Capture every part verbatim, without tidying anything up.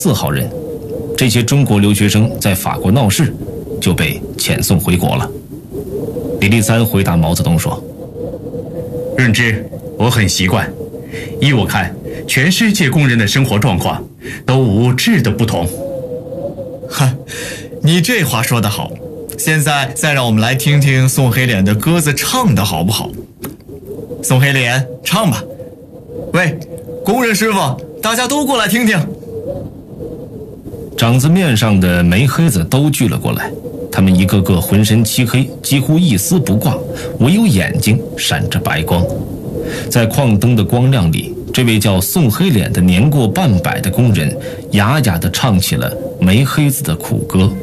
四号人，这些中国留学生在法国闹事，就被遣送回国了。李立三回答毛泽东说：“ 润之，我很习惯。依我看，全世界工人的生活状况都无质的不同。” 哈，你这话说得好。现在再让我们来听听宋黑脸的鸽子唱的好不好？宋黑脸，唱吧。喂，工人师傅，大家都过来听听。 长子面上的煤黑子都聚了过来，他们一个个浑身漆黑，几乎一丝不挂，唯有眼睛闪着白光。在矿灯的光亮里，这位叫宋黑脸的年过半百的工人哑哑地唱起了煤黑子的苦歌。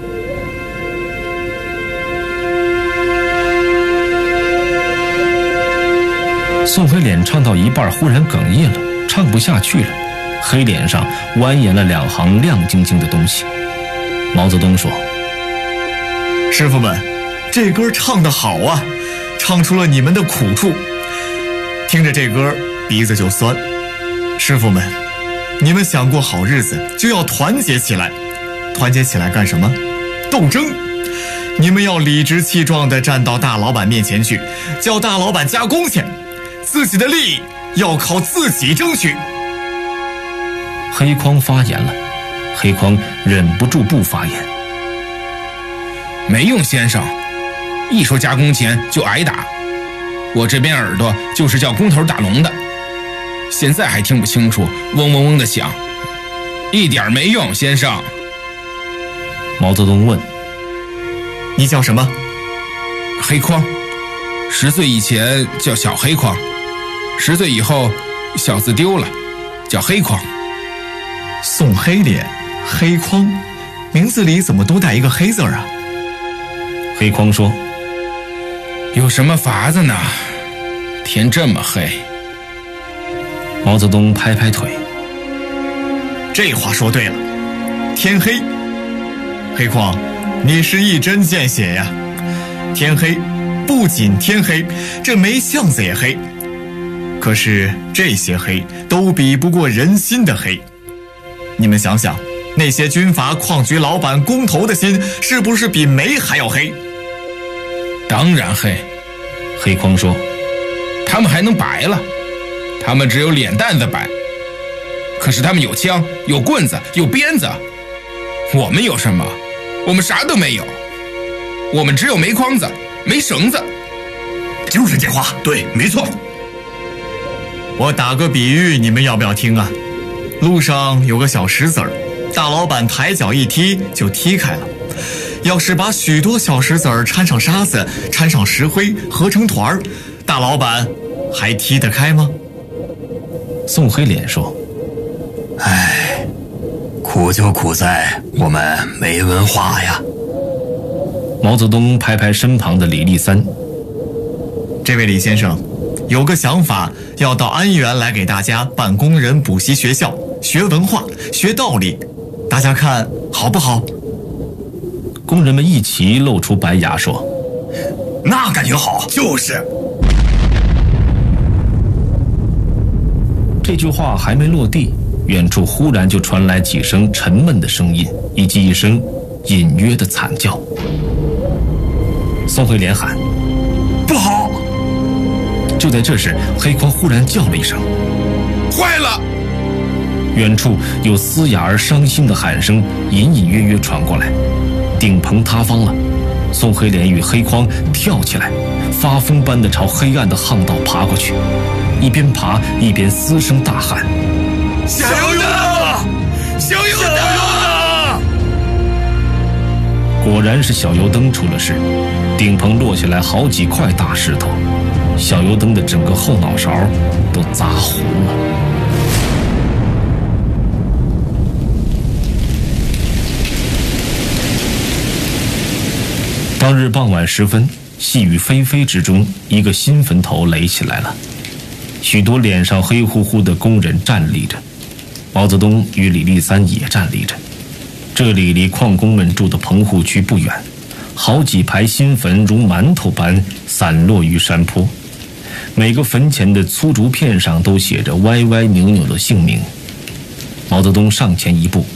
宋黑脸唱到一半，忽然哽咽了，唱不下去了，黑脸上蜿蜒了两行亮晶晶的东西。毛泽东说：“ 师傅们，这歌唱得好啊，唱出了你们的苦处。听着这歌，鼻子就酸。师傅们，你们想过好日子，就要团结起来。团结起来干什么？斗争！你们要理直气壮地站到大老板面前去，叫大老板加工钱。自己的利益要靠自己争取。” 黑匡发言了，黑匡忍不住不发言。 没用，先生，一说加工钱就挨打。我这边耳朵就是叫工头打聋的，现在还听不清楚，嗡嗡嗡的响，一点没用，先生。 毛泽东问：“ 你叫什么？” 黑匡，十岁以前叫小黑匡，十岁以后小字丢了，叫黑匡。 宋黑脸，黑匡，名字里怎么都带一个黑字啊？ 黑匡说：“ 有什么法子呢？天这么黑。” 毛泽东拍拍腿：“ 这话说对了，天黑。黑匡，你是一针见血呀。天黑，不仅天黑，这煤巷子也黑。可是这些黑都比不过人心的黑。你们想想，那些军阀、矿局老板、工头的心，是不是比煤还要黑？”“ 当然黑。” 黑匡说：“ 他们还能白了，他们只有脸蛋子白，可是他们有枪，有棍子，有鞭子。我们有什么？我们啥都没有，我们只有煤筐子，没绳子。”“ 就是这话，对，没错。”“ 我打个比喻，你们要不要听啊？路上有个小石子儿，大老板抬脚一踢就踢开了。要是把许多小石子儿掺上沙子，掺上石灰，合成团儿，大老板还踢得开吗？” 宋黑脸说：“ 唉，苦就苦在我们没文化呀。” 毛泽东拍拍身旁的李立三：“ 这位李先生，有个想法，要到安源来给大家办工人补习学校，学文化，学道理，大家看好不好？” 工人们一齐露出白牙说：“ 那感觉好。”“就是。” 这句话还没落地，远处忽然就传来几声沉闷的声音，以及一声隐约的惨叫。宋黑脸喊：“ 不好！” 就在这时，黑匡忽然叫了一声：“ 坏了！” 远处有嘶哑而伤心的喊声隐隐约约传过来，顶棚塌方了。宋黑脸与黑匡跳起来，发疯般地朝黑暗的巷道爬过去，一边爬一边嘶声大喊：“ 小油灯！小油灯！” 果然是小油灯出了事，顶棚落下来好几块大石头，小油灯的整个后脑勺都砸糊了。当日傍晚时分，细雨霏霏之中，一个新坟头垒起来了，许多脸上黑乎乎的工人站立着，毛泽东与李立三也站立着。这里离矿工们住的棚户区不远，好几排新坟如馒头般散落于山坡，每个坟前的粗竹片上都写着歪歪扭扭的姓名。 毛泽东上前一步，